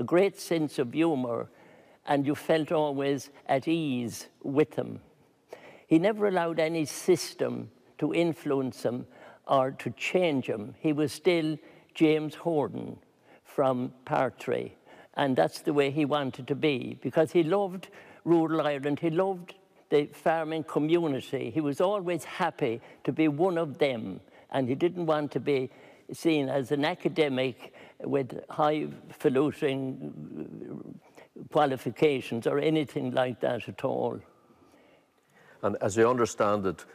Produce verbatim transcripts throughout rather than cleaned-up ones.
great sense of humour, and you felt always at ease with him. He never allowed any system to influence him or to change him. He was still James Horden from Partray, and that's the way he wanted to be, because he loved rural Ireland, he loved the farming community. He was always happy to be one of them, and he didn't want to be seen as an academic with highfalutin qualifications or anything like that at all. And as I understand it,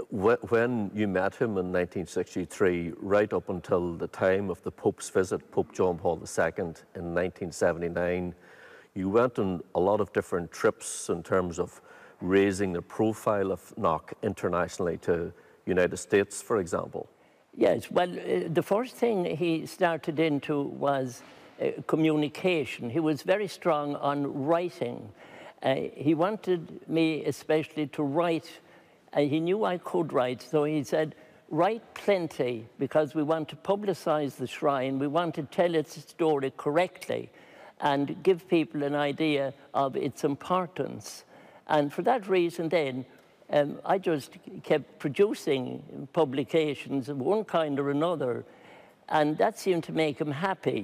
when you met him in nineteen sixty-three, right up until the time of the Pope's visit, Pope John Paul the Second, in nineteen seventy-nine, you went on a lot of different trips in terms of raising the profile of Knock internationally to United States, for example. Yes, well, uh, the first thing he started into was uh, communication. He was very strong on writing. Uh, he wanted me especially to write. Uh, he knew I could write, so he said, write plenty, because we want to publicize the shrine. We want to tell its story correctly and give people an idea of its importance. And for that reason then, um, I just kept producing publications of one kind or another, and that seemed to make him happy.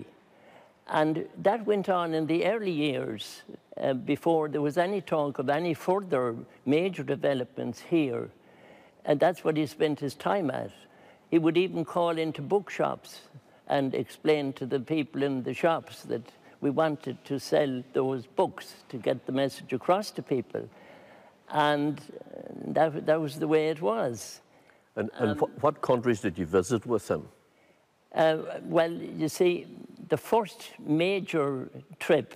And that went on in the early years, uh, before there was any talk of any further major developments here. And that's what he spent his time at. He would even call into bookshops and explain to the people in the shops that we wanted to sell those books to get the message across to people. And that, that was the way it was. And, and um, wh what countries did you visit with him? Uh, well, you see, the first major trip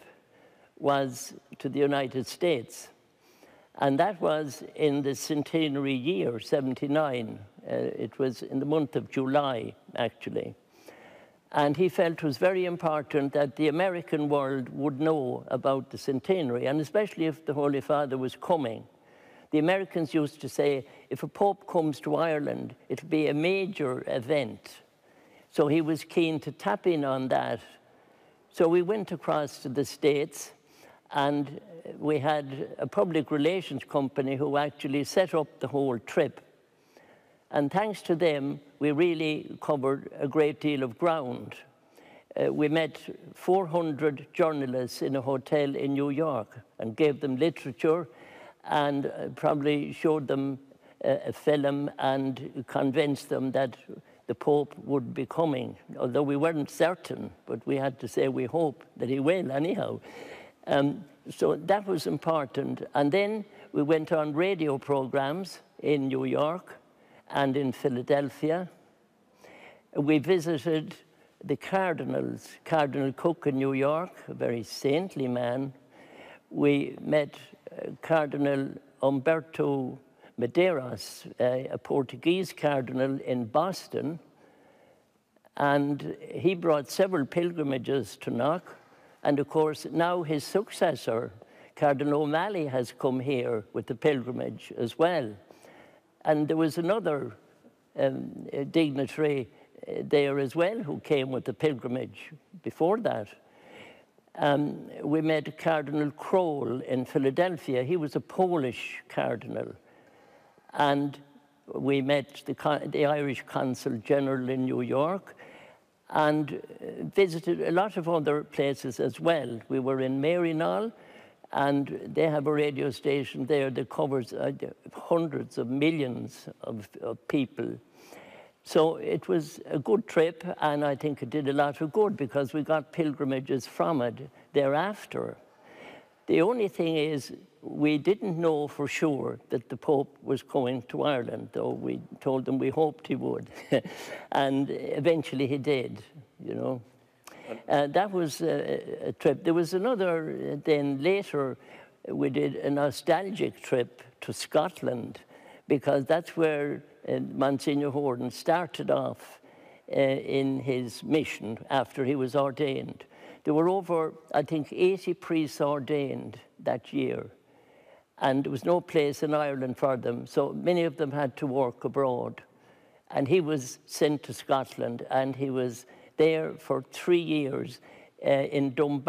was to the United States. And that was in the centenary year, seventy-nine. Uh, it was in the month of July, actually. And he felt it was very important that the American world would know about the centenary, and especially if the Holy Father was coming. The Americans used to say, if a pope comes to Ireland, it'll be a major event. So he was keen to tap in on that. So we went across to the States, and we had a public relations company who actually set up the whole trip. And thanks to them, we really covered a great deal of ground. Uh, we met four hundred journalists in a hotel in New York and gave them literature and uh, probably showed them uh, a film and convinced them that the Pope would be coming, although we weren't certain, but we had to say we hope that he will anyhow. Um, so that was important. And then we went on radio programs in New York and in Philadelphia. We visited the cardinals, Cardinal Cook in New York, a very saintly man. We met uh, Cardinal Umberto Medeiros, uh, a Portuguese cardinal in Boston, and he brought several pilgrimages to Knock. And of course, now his successor, Cardinal O'Malley, has come here with the pilgrimage as well. And there was another um, dignitary there as well who came with the pilgrimage before that. Um, we met Cardinal Kroll in Philadelphia. He was a Polish cardinal. And we met the, the Irish Consul General in New York and visited a lot of other places as well. We were in Maryknoll, and they have a radio station there that covers uh, hundreds of millions of, of people. So it was a good trip, and I think it did a lot of good because we got pilgrimages from it thereafter. The only thing is, we didn't know for sure that the Pope was coming to Ireland, though we told them we hoped he would. And eventually he did, you know. Uh, that was a, a trip. There was another, then later, we did a nostalgic trip to Scotland, because that's where uh, Monsignor Horden started off uh, in his mission after he was ordained. There were over, I think, eighty priests ordained that year. And there was no place in Ireland for them, so many of them had to work abroad. And he was sent to Scotland, and he was there for three years uh, in Dunbar.